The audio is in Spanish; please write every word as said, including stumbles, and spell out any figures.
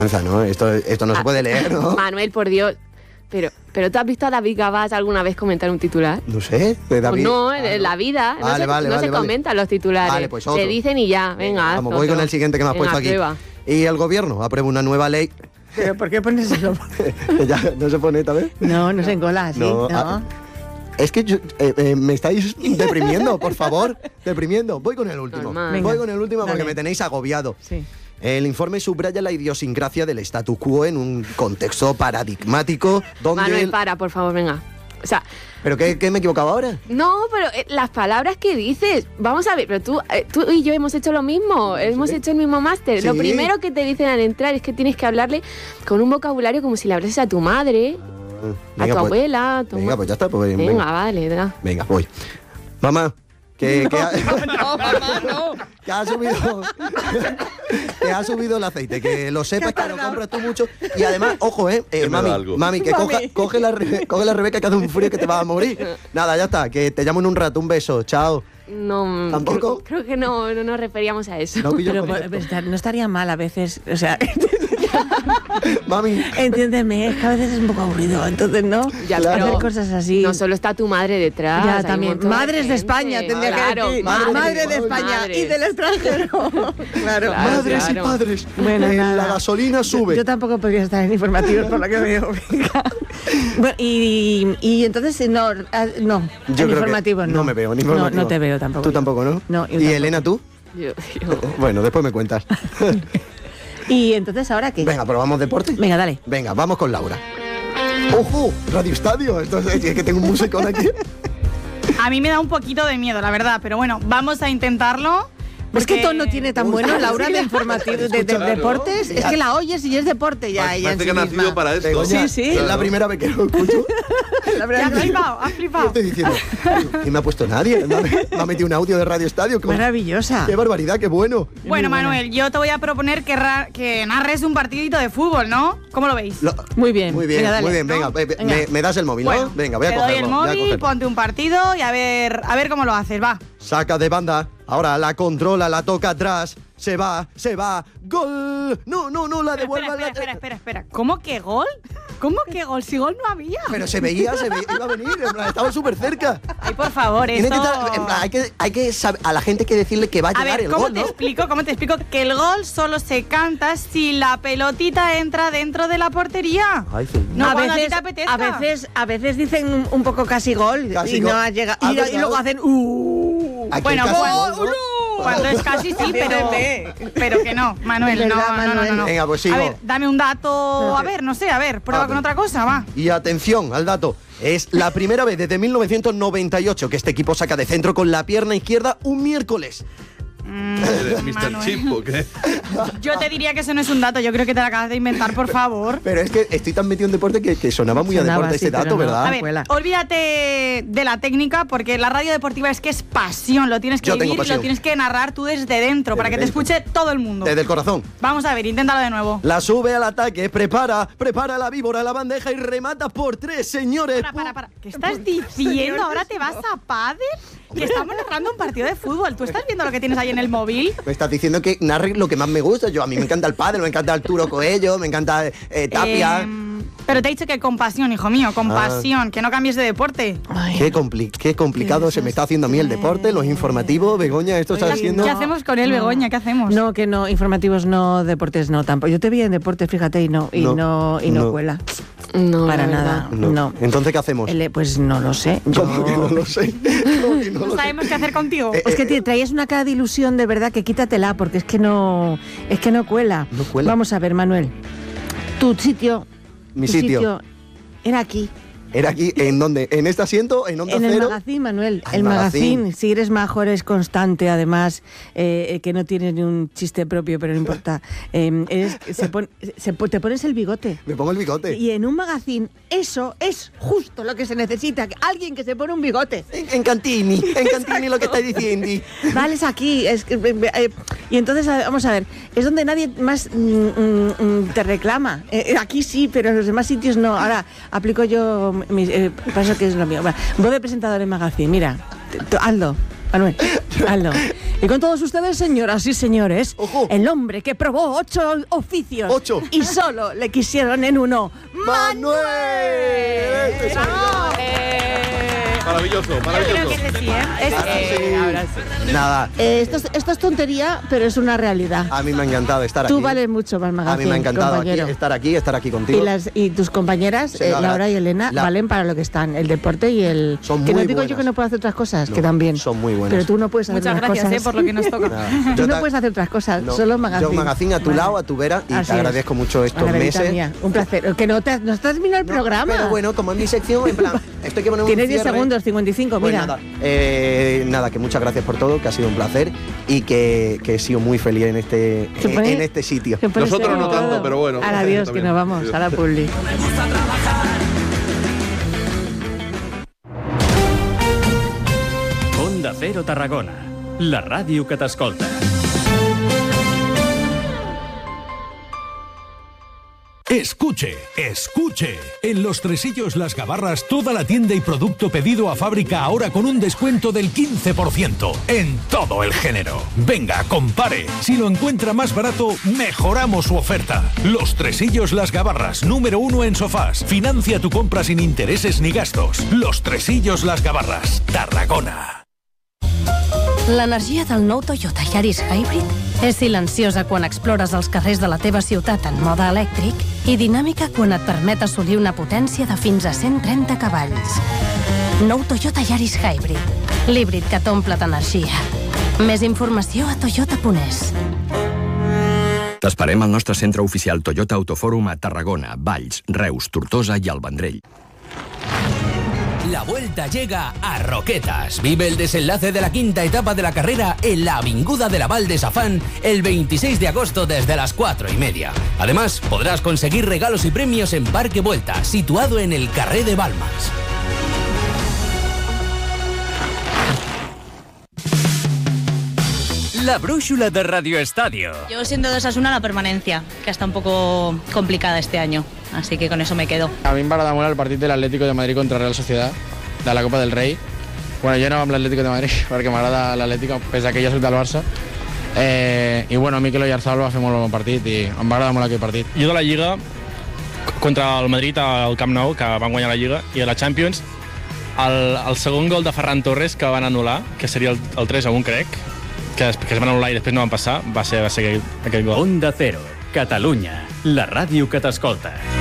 ¿no? Esto, esto no ah, se puede leer, ¿no? Manuel, por Dios. Pero, pero ¿tú has visto a David Gabás alguna vez comentar un titular? No sé, de David. Pues no, en ah, no. la vida no vale, se, vale, no vale, se vale. comentan los titulares. Vale, pues otro. Se dicen y ya, venga. Vamos, voy otro. con el siguiente que me has venga, puesto aquí. Prueba. Y el gobierno aprueba una nueva ley. ¿Pero por qué pones eso? ¿Ya no se pone esta vez? No, no se encola, ¿sí? No. no. Ah, es que yo, eh, eh, me estáis deprimiendo, por favor. Deprimiendo. Voy con el último. Venga, voy con el último porque dale. me tenéis agobiado. Sí. El informe subraya la idiosincrasia del statu quo en un contexto paradigmático donde... Manuel, el... para, por favor, venga. O sea... ¿Pero qué, qué me he equivocado ahora? No, pero eh, las palabras que dices... Vamos a ver, pero tú, eh, tú y yo hemos hecho lo mismo. ¿Sí? Hemos hecho el mismo máster. ¿Sí? Lo primero que te dicen al entrar es que tienes que hablarle con un vocabulario como si le hablases a tu madre, ah, venga, a tu pues, abuela... A tu venga, pues ya está. Pues, venga, venga, vale. Da. Venga, voy. Mamá... Que, no, que ha, no, mamá, no. Que ha subido que ha subido el aceite, que lo sepas, que lo compras tú mucho. Y además, ojo, eh, eh mami, mami, que mami. Coja, coge, la, coge la Rebeca, que hace un frío que te vas a morir. Nada, ya está, que te llamo en un rato, un beso, chao. No, ¿tampoco? Creo, creo que no, no nos referíamos a eso. No, pero, pero no estaría mal a veces, o sea... Mami. Entiéndeme, es que a veces es un poco aburrido, entonces no. Ya, claro. Hacer cosas así. No solo está tu madre detrás. Ya, también. Madres de, de España, tendría claro, que decir. Madre, madre de España madres. Y del extranjero. Claro. claro. Madres claro. y padres. Bueno, eh, la gasolina sube. Yo, yo tampoco podría estar en informativos por lo que veo. Bueno, y, y entonces, no, no. Yo en creo informativos no. no. No me veo en informativos. No, no te veo tampoco. ¿Tú tampoco, no? No. ¿Y tampoco. Elena, tú? Yo, yo. Bueno, después me cuentas. ¿Y entonces ahora qué? Venga, ¿probamos deporte? Venga, dale. Venga, vamos con Laura. ¡Ojo! Radio Estadio. Esto es, es que tengo un musicón aquí. A mí me da un poquito de miedo, la verdad, pero bueno, vamos a intentarlo. Es que todo no tiene tan bueno, Laura, de informativos, de, de, de deportes. Es que la oyes y es deporte ya. Parece que ha nacido para esto. Begoña, sí, sí. Es la primera vez que lo escucho. Ya has flipado, has flipado. Estoy diciendo, ¿y me ha puesto nadie? Me ha, me ha metido un audio de Radio Estadio. ¿Cómo? Maravillosa. ¡Qué barbaridad, qué bueno! Bueno, Manuel, yo te voy a proponer que, ra- que narres un partidito de fútbol, ¿no? ¿Cómo lo veis? Lo, muy bien. Muy bien, venga, dale, muy bien. Venga, ¿no? venga. Me, me das el móvil, bueno, ¿no? Venga, voy a te cogerlo. Te doy el móvil, ponte un partido y a ver, a ver cómo lo haces, va. Saca de banda. Ahora la controla, la toca atrás. Se va, se va. ¡Gol! No, no, no, la devuelve. Espera, espera, espera, espera, espera. ¿Cómo que gol? ¿Cómo que gol? Si gol no había. Pero se veía, se veía, iba a venir. Estaba súper cerca. Ay, por favor, esto... Que estar, en plan, hay que, hay que saber, a la gente hay que decirle que va a, a llegar ver, el ¿cómo gol, te ¿no? explico? ¿Cómo te explico? Que el gol solo se canta si la pelotita entra dentro de la portería. Ay, sí. No, a, veces, veces, a, ti te apetezca. a veces, a veces dicen un, un poco casi gol casi y gol. no ha llegado. Y, y luego hacen uh. Bueno, gol, gol, ¿no? Cuando es casi sí, pero, pero que no, Manuel, verdad, no, Manuel. no, no, no. Venga, pues sigo. A ver, dame un dato, a ver, no sé, a ver, prueba Ah, con otra cosa, va. Y atención al dato. Es la primera vez desde mil novecientos noventa y ocho que este equipo saca de centro con la pierna izquierda un miércoles. ¿Eres mister Chip o qué? Yo te diría que eso no es un dato, yo creo que te lo acabas de inventar, por favor. Pero es que estoy tan metido en deporte que, que sonaba muy Sonaba, a deporte sí, ese dato, no. ¿verdad? A ver, olvídate de la técnica porque la radio deportiva es que es pasión, lo tienes que Yo tengo vivir, pasión. lo tienes que narrar tú desde dentro Desde para que te dentro. escuche todo el mundo. Desde el corazón. Vamos a ver, inténtalo de nuevo. La sube al ataque, prepara, prepara la víbora, la bandeja y remata por tres, señores. Para, para, para. ¿Qué estás diciendo? ¿Ahora te vas a pádel? Que estamos narrando un partido de fútbol. ¿Tú estás viendo lo que tienes ahí en el móvil? Me estás diciendo que narre lo que más me gusta. Yo, a mí me encanta el pádel, me encanta Arturo Coello, me encanta eh, Tapia. Eh, pero te he dicho que con pasión, hijo mío, con Ah. pasión, que no cambies de deporte. Ay, Qué, compli qué complicado qué se me está haciendo a mí el deporte, los informativos. Begoña, esto está ¿Qué, haciendo... ¿Qué hacemos con él, Begoña? ¿Qué hacemos? No, que no, informativos no, deportes no, tampoco. Yo te vi en deportes, fíjate, y no, y no, No, y no, no. cuela. No, Para la nada, verdad. no. Entonces, ¿qué hacemos? El- pues no lo sé. Yo- ¿Cómo que no lo sé? ¿Cómo que no No lo sé? sabemos qué hacer contigo. Eh, Es que te traías una cara de ilusión, de verdad, que quítatela, porque es que no, es que no cuela. No cuela. Vamos a ver, Manuel. Tu sitio. Mi tu sitio. era aquí. ¿Era aquí? ¿En dónde? ¿En este asiento? ¿En Onda En el Cero? magazine, Manuel. Ah, el el magazine. magazine. Si eres majo, eres constante, además, eh, que no tienes ni un chiste propio, pero no importa. Eh, eres- se pon- se pon- te pones el bigote. Me pongo el bigote. Y en un magazine, eso es justo lo que se necesita. que Alguien que se pone un bigote. En, en Cantini, en Cantini lo que estáis diciendo. Vale, es aquí. Es que, eh, eh, y entonces, a ver, vamos a ver, es donde nadie más mm, mm, mm, te reclama. Eh, aquí sí, pero en los demás sitios no. Ahora, aplico yo, mis, eh, paso que es lo mío. Bueno, voy de presentador en magazine, mira, t- t- hazlo. Manuel, hazlo. Y con todos ustedes, señoras y señores, Ojo. el hombre que probó ocho oficios Ocho. y solo le quisieron en uno, ¡Manuel! Este soy yo. Maravilloso, maravilloso. Es- Ahora sí. ahora sí. Nada, Eh, esto, es, esto es tontería, pero es una realidad. a mí me ha encantado estar aquí. Tú vales mucho más, A Magazine, mí me ha encantado aquí, compañero. estar aquí, estar aquí contigo. Y, las, y tus compañeras, Se eh, lo agra- Laura y Elena, La- valen para lo que están, el deporte y el... Son que muy no digo yo buenas. que no puedo hacer otras cosas, No, que también. son muy buenas. Pero tú no puedes hacer Muchas otras gracias cosas. eh, por lo que nos toca. Nada, Tú yo no ta- puedes hacer otras cosas, no, solo Magazine. Yo Magazine a tu Vale. lado, a tu vera, y Así te es. agradezco mucho estos Ana, verita meses. mía, un placer. Que no te has, no has terminado el No, programa. Pero bueno, como es mi sección, en plan, esto hay que poner un Tienes diez cierre. segundos, cincuenta y cinco, Pues mira. nada, eh, nada, que muchas gracias por todo, que ha sido un placer y que, que he sido muy feliz en este, Se en, pone- en este sitio. Se pone Nosotros no serio tanto, todo. pero bueno. Ahora adiós, que También. nos vamos, Adiós. a la publi. Onda Cero Tarragona, la ràdio que t'escolta. Escuche, escuche. En Los Tresillos Las Gabarras, toda la tienda y producto pedido a fábrica ahora con un descuento del quince por ciento en todo el género. Venga, compare. Si lo encuentra más barato, mejoramos su oferta. Los Tresillos Las Gabarras, número uno en sofás. Financia tu compra sin intereses ni gastos. Los Tresillos Las Gabarras, Tarragona. L'energia del nou Toyota Yaris Hybrid és silenciosa quan explores els carrers de la teva ciutat en mode elèctric i dinàmica quan et permet assolir una potència de fins a cent trenta cavalls. Nou Toyota Yaris Hybrid, l'híbrid que t'omple d'energia. Més informació a toyota punt es. T'esperem al nostre centre oficial Toyota Autofòrum a Tarragona, Valls, Reus, Tortosa i el Vendrell. La vuelta llega a Roquetas. Vive el desenlace de la quinta etapa de la carrera en la Avinguda de la Val de Safán el veintiséis de agosto desde las cuatro y media. Además, podrás conseguir regalos y premios en Parque Vuelta, situado en el Carré de Balmas. La brúixola de Radio Estadio. Yo siendo de Osasuna la permanencia, que está un poco complicada este año, así que con eso me quedo. A mi m'agrada molt el partit de l'Atlético de Madrid contra Real Sociedad, de la Copa del Rei. Bueno, jo no amb l'Atlético de Madrid, perquè m'agrada l'Atlético, pese a que ja soc del Barça. Eh, I bueno, Mikel Oyarzabal va fer molt bon partit i em va agradar molt aquell partit. Jo de la Lliga, contra el Madrid al Camp Nou, que van guanyar la Lliga, i a la Champions, el, el segon gol de Ferran Torres que van anul·lar, que seria el, el tres a un, crec, que, que es van anul·lar i després no van passar, va ser, va ser aquell, aquell gol. Onda Cero, Catalunya, la ràdio que t'escolta.